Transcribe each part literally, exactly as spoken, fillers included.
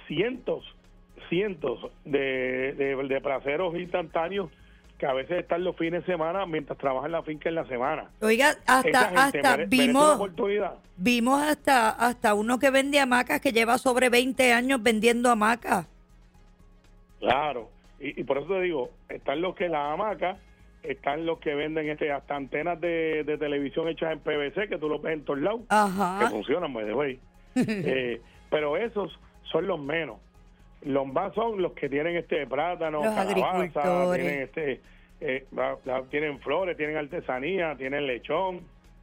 cientos, cientos de, de, de placeros instantáneos que a veces están los fines de semana mientras trabajan en la finca en la semana. Oiga, hasta, hasta mere, vimos, una oportunidad. vimos hasta, hasta uno que vende hamacas, que lleva sobre veinte años vendiendo hamacas. Claro, y, y por eso te digo, están los que las hamacas, están los que venden este hasta antenas de, de televisión hechas en P V C, que tú los ves en todos lados, Ajá. que funcionan, by the way. eh, pero esos son los menos. Los más son los que tienen este plátano, los calabaza, tienen este eh, la, la, tienen flores, tienen artesanía, tienen lechón,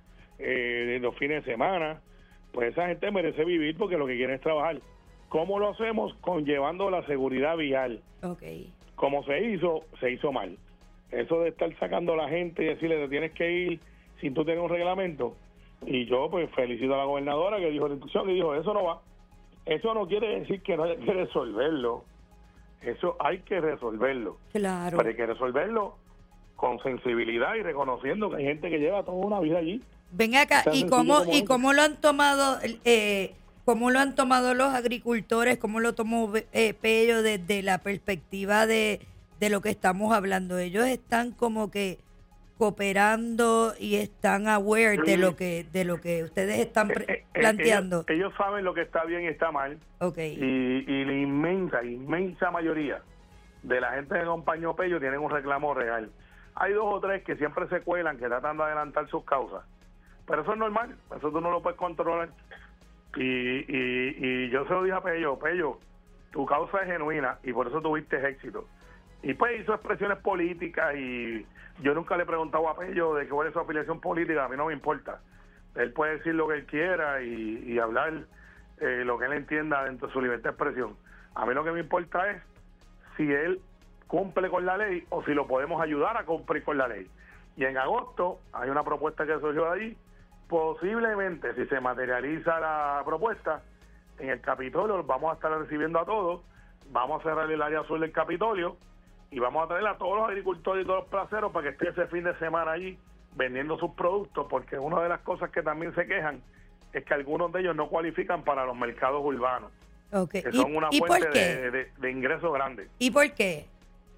eh, los fines de semana. Pues esa gente merece vivir porque lo que quieren es trabajar. ¿Cómo lo hacemos? Conllevando la seguridad vial. Okay. Como se hizo, se hizo mal. Eso de estar sacando a la gente y decirle te tienes que ir sin tú tener un reglamento. Y yo pues felicito a la gobernadora que dijo la instrucción y dijo eso no va. Eso no quiere decir que no hay que resolverlo. Eso hay que resolverlo. Claro. Pero hay que resolverlo con sensibilidad y reconociendo que hay gente que lleva toda una vida allí. Ven acá, ¿y cómo, y cómo lo han tomado eh, cómo lo han tomado los agricultores? ¿Cómo lo tomó eh, Pello desde la perspectiva de, de lo que estamos hablando? Ellos están como que cooperando y están aware de lo que de lo que ustedes están pre- eh, eh, planteando. Ellos, ellos saben lo que está bien y está mal. Okay. Y, y la inmensa, inmensa mayoría de la gente que acompañó a Pello tienen un reclamo real. Hay dos o tres que siempre se cuelan, que tratan de adelantar sus causas. Pero eso es normal, eso tú no lo puedes controlar. Y, y, y yo se lo dije a Pello, Pello, tu causa es genuina y por eso tuviste éxito. Y pues hizo expresiones políticas y yo nunca le he preguntado a Pello de cuál es su afiliación política, a mí no me importa. Él puede decir lo que él quiera y, y hablar eh, lo que él entienda dentro de su libertad de expresión. A mí lo que me importa es si él cumple con la ley o si lo podemos ayudar a cumplir con la ley. Y en agosto hay una propuesta que surgió de allí. Posiblemente, si se materializa la propuesta, en el Capitolio los vamos a estar recibiendo a todos, vamos a cerrar el área azul del Capitolio y vamos a traer a todos los agricultores y todos los placeros para que estén ese fin de semana allí vendiendo sus productos, porque una de las cosas que también se quejan es que algunos de ellos no cualifican para los mercados urbanos, okay. que son ¿Y, una ¿y fuente por qué? de, de, de ingresos grandes. ¿Y por qué?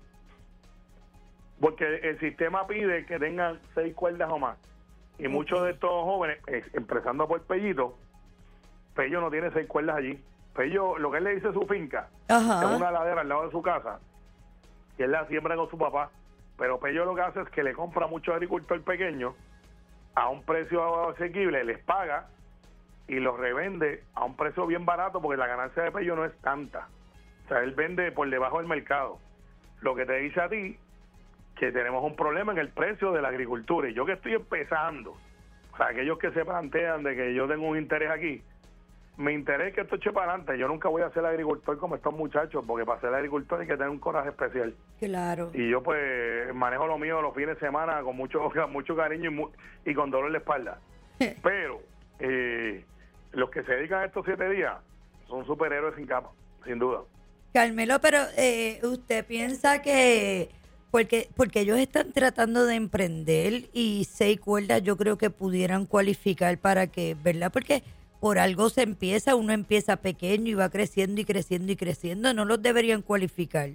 Porque el sistema pide que tengan seis cuerdas o más. Y okay. Muchos de estos jóvenes, eh, empezando por Pellito, Pello no tiene seis cuerdas allí. Pello, lo que él le dice a su finca, Ajá. es una ladera al lado de su casa, y él la siembra con su papá. Pero Pello lo que hace es que le compra a muchos agricultores pequeños a un precio asequible, les paga y los revende a un precio bien barato porque la ganancia de Pello no es tanta. O sea, él vende por debajo del mercado. Lo que te dice a ti que tenemos un problema en el precio de la agricultura. Y yo que estoy empezando, o sea, aquellos que se plantean de que yo tengo un interés aquí, mi interés es que esto eche para adelante. Yo nunca voy a ser agricultor como estos muchachos, porque para ser agricultor hay que tener un coraje especial. Claro. Y yo pues manejo lo mío los fines de semana con mucho, mucho cariño y, mu- y con dolor de espalda. Pero eh, los que se dedican a estos siete días son superhéroes sin capa, sin duda. Carmelo, pero eh, usted piensa que porque porque ellos están tratando de emprender y seis cuerdas yo creo que pudieran cualificar para que, ¿verdad? Porque por algo se empieza, uno empieza pequeño y va creciendo y creciendo y creciendo, no los deberían cualificar.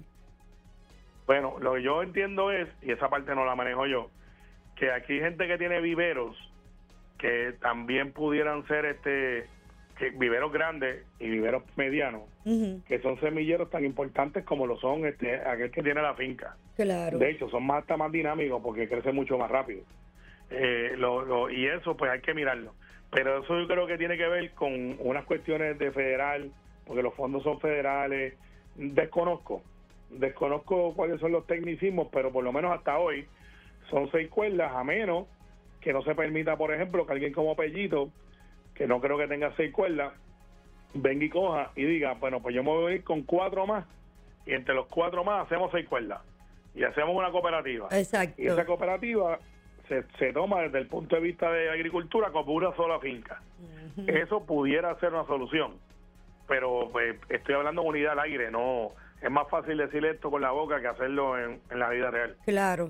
Bueno, lo que yo entiendo es, y esa parte no la manejo yo, que aquí hay gente que tiene viveros que también pudieran ser este que viveros grandes y viveros medianos, uh-huh. que son semilleros tan importantes como lo son este aquel que tiene la finca. Claro. De hecho, son más hasta más dinámicos porque crece mucho más rápido. Eh, lo, lo, y eso pues hay que mirarlo. Pero eso yo creo que tiene que ver con unas cuestiones de federal, porque los fondos son federales. Desconozco, desconozco cuáles son los tecnicismos, pero por lo menos hasta hoy son seis cuerdas, a menos que no se permita, por ejemplo, que alguien como Pellito, que no creo que tenga seis cuerdas, venga y coja y diga, bueno, pues yo me voy a ir con cuatro más, y entre los cuatro más hacemos seis cuerdas, y hacemos una cooperativa. Exacto. Y esa cooperativa se, se toma desde el punto de vista de agricultura como una sola finca. Uh-huh. Eso pudiera ser una solución, pero pues estoy hablando de unidad al aire, no es más fácil decir esto con la boca que hacerlo en, en la vida real. Claro,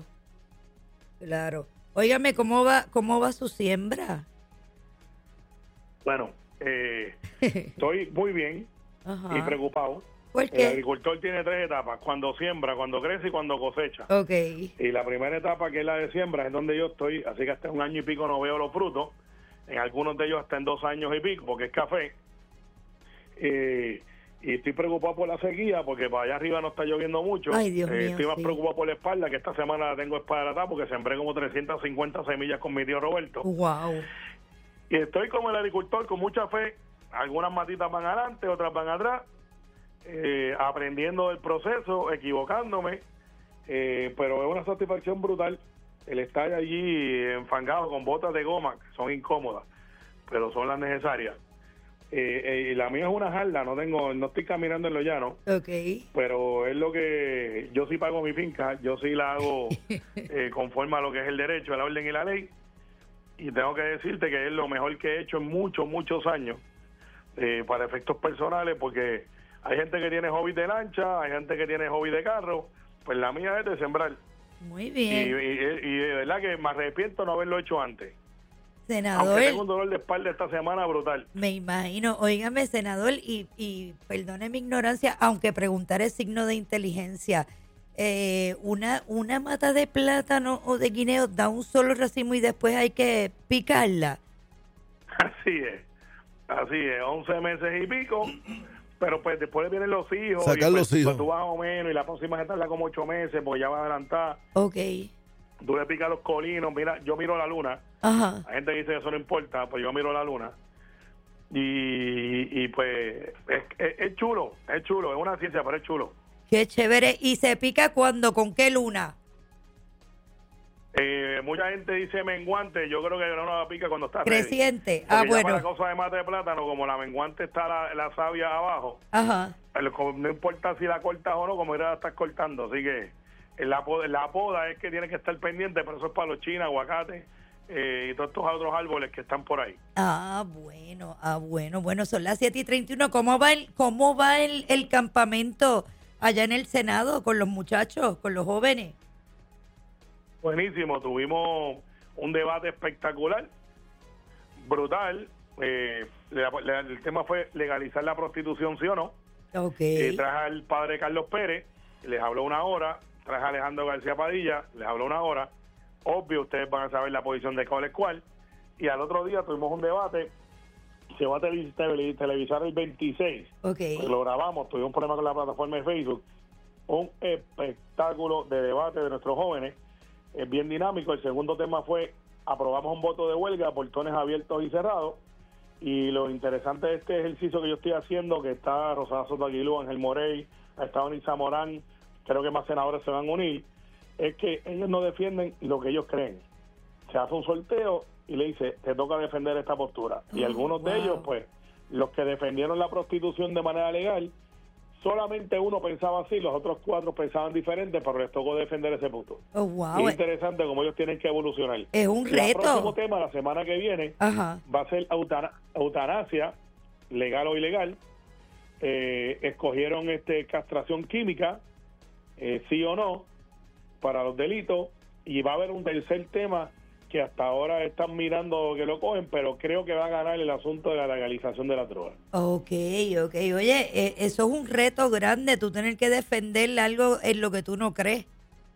claro. Óigame, ¿cómo va, cómo va su siembra? Bueno, eh, estoy muy bien, Ajá. y preocupado. ¿Por qué? El agricultor tiene tres etapas: cuando siembra, cuando crece y cuando cosecha. Okay. Y la primera etapa, que es la de siembra, es donde yo estoy, así que hasta un año y pico no veo los frutos, en algunos de ellos hasta en dos años y pico, porque es café. Eh, y estoy preocupado por la sequía, porque para allá arriba no está lloviendo mucho. Ay, Dios eh, mío, estoy más sí. preocupado por la espalda, que esta semana la tengo espalda, porque sembré como trescientas cincuenta semillas con mi tío Roberto. Wow. Y estoy como el agricultor, con mucha fe. Algunas matitas van adelante, otras van atrás, eh, aprendiendo del proceso, equivocándome, eh, pero es una satisfacción brutal el estar allí enfangado con botas de goma, que son incómodas, pero son las necesarias. Eh, eh, y la mía es una jarda, no tengo, no estoy caminando en lo llano, Okay. pero es lo que yo sí pago mi finca, yo sí la hago eh, conforme a lo que es el derecho, la orden y la ley, y tengo que decirte que es lo mejor que he hecho en muchos, muchos años, eh, para efectos personales, porque hay gente que tiene hobby de lancha, hay gente que tiene hobby de carro, pues la mía es de sembrar. Muy Y, bien. y, y de verdad que me arrepiento no haberlo hecho antes. Senador, Aunque tengo un dolor de espalda esta semana brutal. me imagino, óigame, senador, y, y perdone mi ignorancia, aunque preguntar es signo de inteligencia, eh, una, una mata de plátano o de guineo da un solo racimo y después hay que picarla. Así es, así es, once meses y pico, pero pues después vienen los hijos. Sacar y pues, los hijos. pues tú vas o menos, y la próxima se tarda como ocho meses, porque ya va adelantada. Ok. Tú le picas los colinos, mira, yo miro la luna. Ajá. La gente dice que eso no importa, pues yo miro la luna. Y, y pues es, es, es chulo, es chulo, es una ciencia, pero es chulo. Qué chévere. ¿Y se pica cuándo? ¿Con qué luna? Eh, mucha gente dice menguante, yo creo que no la pica cuando está ready. Creciente. Porque Ah, ya bueno. para la cosa de mate de plátano, como la menguante está la, la savia abajo, Ajá. el- no importa si la cortas o no, como era la estás cortando, así que la, poda- la poda es que tiene que estar pendiente, pero eso es para los chinos, aguacates eh, y todos estos otros árboles que están por ahí. Ah, bueno, ah, bueno, bueno, son las siete y treinta y uno. ¿Cómo va el, cómo va el, el campamento allá en el Senado con los muchachos, con los jóvenes? Buenísimo, tuvimos un debate espectacular, brutal. Eh, la- la- el tema fue legalizar la prostitución, sí o no. Ok. Eh, traje al padre Carlos Pérez, les habló una hora. Traje a Alejandro García Padilla, les habló una hora. Obvio, ustedes van a saber la posición de cuál es cuál. Y al otro día tuvimos un debate. Se va a tele- tele- televisar el veintiséis. Ok. Pues lo grabamos, tuvimos un problema con la plataforma de Facebook. Un espectáculo de debate de nuestros jóvenes. Es bien dinámico. El segundo tema fue: aprobamos un voto de huelga, portones abiertos y cerrados. Y lo interesante de este ejercicio que yo estoy haciendo, que está Rosana Soto Aguilú, Ángel Morey, ha estado Nisa Morán, creo que más senadores se van a unir, es que ellos no defienden lo que ellos creen. Se hace un sorteo y le dice, te toca defender esta postura. Y Oh, algunos de wow. ellos, pues, los que defendieron la prostitución de manera legal, solamente uno pensaba así, los otros cuatro pensaban diferente, pero les tocó defender ese punto. Oh, Y wow. es interesante cómo ellos tienen que evolucionar. Es un El próximo reto. tema, la semana que viene, Ajá. va a ser eutana- eutanasia, legal o ilegal. Eh, escogieron este castración química, eh, sí o no, para los delitos, y va a haber un tercer tema que hasta ahora están mirando que lo cogen, pero creo que va a ganar el asunto de la legalización de la droga. Ok, ok. Oye, eh, eso es un reto grande, tú tener que defender algo en lo que tú no crees.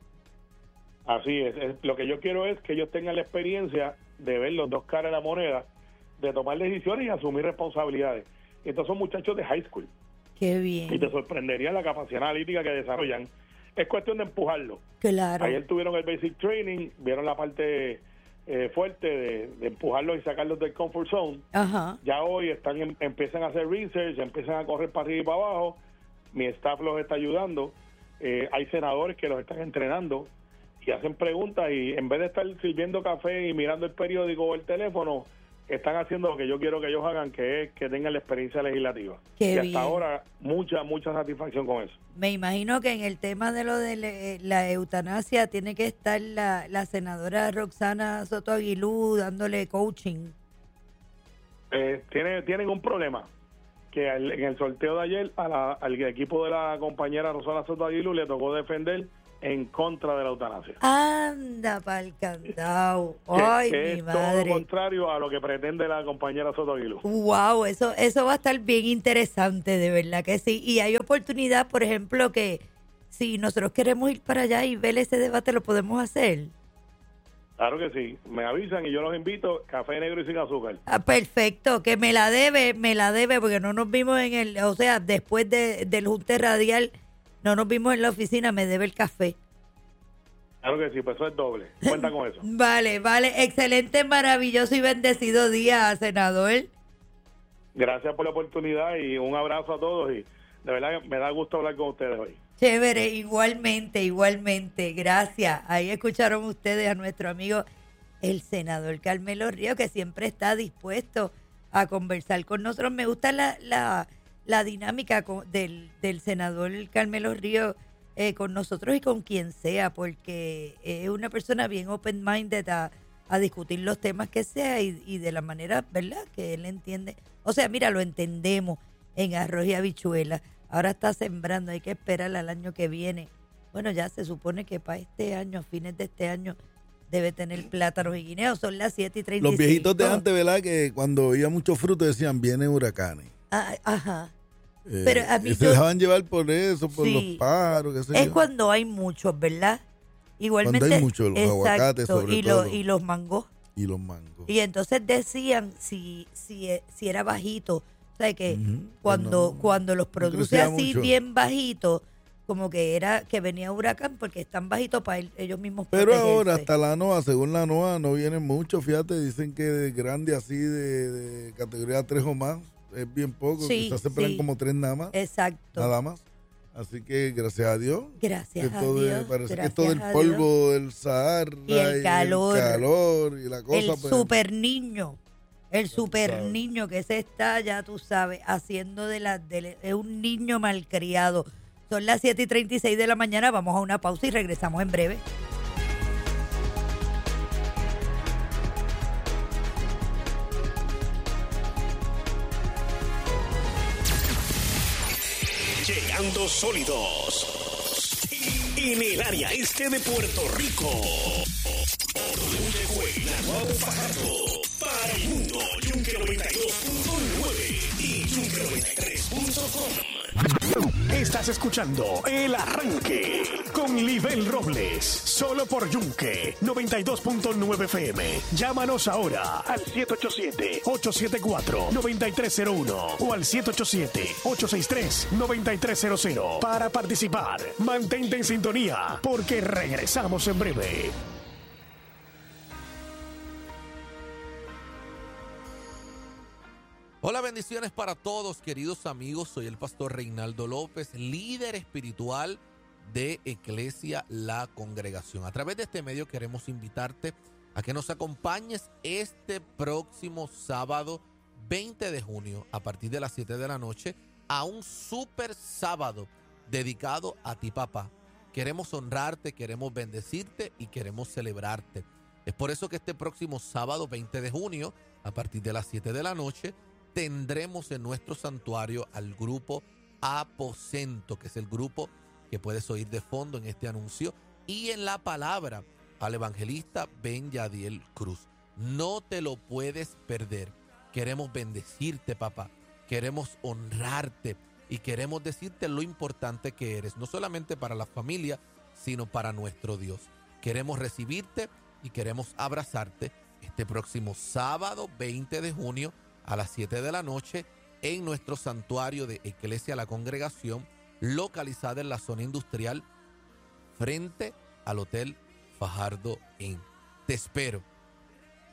Así es, es- lo que yo quiero es que ellos tengan la experiencia de ver los dos caras de la moneda, de tomar decisiones y asumir responsabilidades. Estos son muchachos de high school. Qué Y te bien. sorprendería la capacidad analítica que desarrollan. Es cuestión de empujarlo. Claro. Ayer tuvieron el basic training, vieron la parte eh, fuerte de, de empujarlos y sacarlos del comfort zone. Ajá. Ya hoy están em- empiezan a hacer research, empiezan a correr para arriba y para abajo. Mi staff los está ayudando. Eh, hay senadores que los están entrenando y hacen preguntas, y en vez de estar sirviendo café y mirando el periódico o el teléfono, están haciendo lo que yo quiero que ellos hagan, que es que tengan la experiencia legislativa. Qué y hasta bien. ahora mucha, mucha satisfacción con eso. Me imagino que en el tema de lo de le- la eutanasia tiene que estar la, la senadora Roxana Soto Aguilú dándole coaching. Eh, tiene, tienen un problema. que al, en el sorteo de ayer a la, al equipo de la compañera Rosana Soto Aguilú le tocó defender en contra de la eutanasia. Anda pa'l candado. Ay, que, que mi es madre. todo lo contrario a lo que pretende la compañera Soto Aguilú. Wow, eso, eso va a estar bien interesante, de verdad que sí. Y hay oportunidad, por ejemplo, que si nosotros queremos ir para allá y ver ese debate, lo podemos hacer. Claro que sí, me avisan y yo los invito, café negro y sin azúcar. Ah, perfecto, que me la debe, me la debe, porque no nos vimos en el, o sea, después de, del junte radial, no nos vimos en la oficina, me debe el café. Claro que sí, pues eso es doble, cuenta con eso. Vale, vale, excelente, maravilloso y bendecido día, senador. Gracias por la oportunidad y un abrazo a todos y de verdad me da gusto hablar con ustedes hoy. Chévere, igualmente, igualmente, gracias. Ahí escucharon ustedes a nuestro amigo el senador Carmelo Ríos, que siempre está dispuesto a conversar con nosotros. Me gusta la, la, la dinámica con, del, del senador Carmelo Ríos eh, con nosotros y con quien sea, porque es una persona bien open-minded a, a discutir los temas que sea y, y de la manera, ¿verdad?, que él entiende. O sea, mira, lo entendemos en arroz y habichuela. Ahora está sembrando, hay que esperar al año que viene. Bueno, ya se supone que para este año, a fines de este año, debe tener plátanos y guineos. Son las siete y treinta y cinco. Los viejitos de antes, ¿verdad? Que cuando había muchos frutos decían, vienen huracanes. Ah, ajá. Eh, Pero a mí y se yo- dejaban llevar por eso, por Sí. los pájaros, qué sé Es yo. cuando hay muchos, ¿verdad? Igualmente. Cuando hay muchos, los aguacates sobre y todo. Los, y los mangos. Y los mangos. Y entonces decían si, si, si era bajito. O sea, que Ujú. cuando, No, cuando los no produce crecía así mucho. bien bajitos, como que era que venía huracán porque están bajitos para el- ellos mismos Pero protegerse. ahora, hasta la NOAA, según la NOAA, no vienen muchos. Fíjate, dicen que de grande así, de, de categoría tres o más, es bien poco. Sí, Quizás se esperan sí. como tres nada más. Exacto. Nada más. Así que, gracias a Dios. Gracias esto a de- Dios. parece que gracias esto del a polvo del Sahara Y el calor. el calor y la cosa. el pues, super niño, el tú super sabes. niño que se está, ya tú sabes, haciendo de la, de, es un niño malcriado. Son las siete y treinta y seis de la mañana, vamos a una pausa y regresamos en breve. Llegando sólidos en el área este de Puerto Rico. W Nahuatl Fajardo para el mundo. Yunque noventa y dos punto nueve y Yunque noventa y tres punto com. Estás escuchando El Arranque con Libel Robles, solo por Yunque noventa y dos punto nueve F M. Llámanos ahora al siete ocho siete, ocho siete cuatro, nueve tres cero uno o al siete ocho siete, ocho seis tres, nueve tres cero cero para participar. Mantente en sintonía porque regresamos en breve. Hola, bendiciones para todos, queridos amigos. Soy el pastor Reinaldo López, líder espiritual de Eclesia La Congregación. A través de este medio queremos invitarte a que nos acompañes este próximo sábado veinte de junio a partir de las siete de la noche a un super sábado dedicado a ti, papá. Queremos honrarte, queremos bendecirte y queremos celebrarte. Es por eso que este próximo sábado veinte de junio a partir de las siete de la noche tendremos en nuestro santuario al grupo Aposento, que es el grupo que puedes oír de fondo en este anuncio, y en la palabra al evangelista Ben Yadiel Cruz. No te lo puedes perder. Queremos bendecirte, papá. Queremos honrarte y queremos decirte lo importante que eres, no solamente para la familia, sino para nuestro Dios. Queremos recibirte y queremos abrazarte este próximo sábado veinte de junio a las siete de la noche en nuestro santuario de Eclesia La Congregación, localizada en la zona industrial frente al Hotel Fajardo Inn. Te espero.